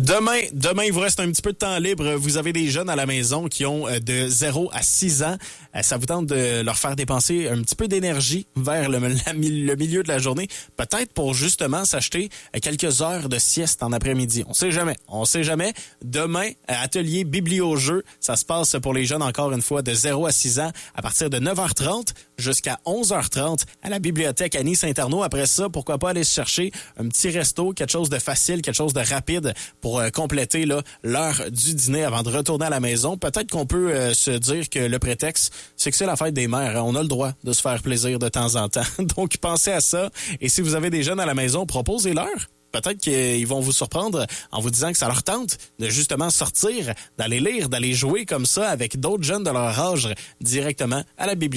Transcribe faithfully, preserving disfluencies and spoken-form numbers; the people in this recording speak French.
Demain, demain, il vous reste un petit peu de temps libre. Vous avez des jeunes à la maison qui ont de zéro à six ans. Ça vous tente de leur faire dépenser un petit peu d'énergie vers le, la, le milieu de la journée, peut-être pour justement s'acheter quelques heures de sieste en après-midi. On sait jamais, on sait jamais. Demain, atelier biblio-jeu, ça se passe pour les jeunes encore une fois de zéro à six ans à partir de neuf heures trente jusqu'à onze heures trente à la bibliothèque Annie-Saint-Arnaud. Après ça, pourquoi pas aller se chercher un petit resto, quelque chose de facile, quelque chose de rapide pour euh, compléter là, l'heure du dîner avant de retourner à la maison. Peut-être qu'on peut euh, se dire que le prétexte, c'est que c'est la fête des mères. Hein? On a le droit de se faire plaisir de temps en temps. Donc, pensez à ça. Et si vous avez des jeunes à la maison, proposez-leur. Peut-être qu'ils vont vous surprendre en vous disant que ça leur tente de justement sortir, d'aller lire, d'aller jouer comme ça avec d'autres jeunes de leur âge directement à la bibliothèque.